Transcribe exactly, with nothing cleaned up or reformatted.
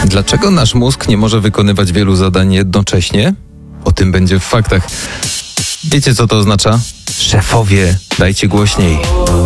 Dlaczego nasz mózg nie może wykonywać wielu zadań jednocześnie? O tym będzie w faktach. Wiecie, co to oznacza? Szefowie, dajcie głośniej.